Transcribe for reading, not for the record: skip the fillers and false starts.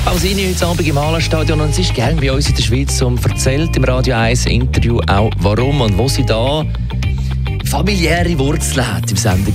Pausini heute Abend im Hallenstadion und sie ist gerne bei uns in der Schweiz und erzählt im Radio 1 Interview auch, warum und wo sie da familiäre Wurzeln hat im Sendung